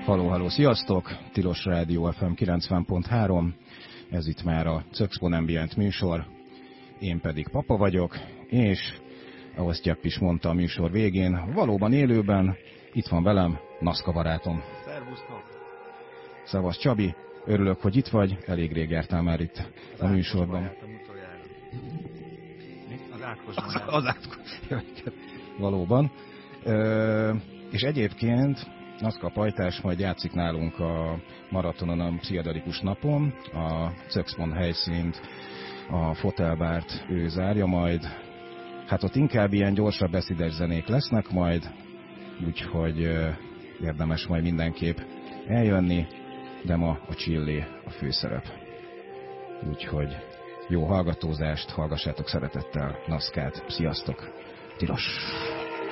Halló, sziasztok! Tilos Rádió FM 90.3. Ez itt már a Czöxpon Ambient műsor. Én pedig Papa vagyok, és ahogy Sztyepp is mondta a műsor végén, valóban élőben itt van velem Naszka barátom. Szervusztok! Szevasz Csabi, örülök, hogy itt vagy, elég rég jártál már itt a műsorban. Az Átkosban Az Átkos. Valóban. És egyébként Naszka Pajtás majd játszik nálunk a maratonon, a pszichedelikus napon, a Czöxpon helyszínt, a fotelbárt ő zárja majd. Hát ott inkább ilyen gyorsabb beszédes zenék lesznek majd, úgyhogy érdemes majd mindenképp eljönni, de ma a Chillé a főszerep. Úgyhogy jó hallgatózást, hallgassátok szeretettel Naszkát, sziasztok, tilos!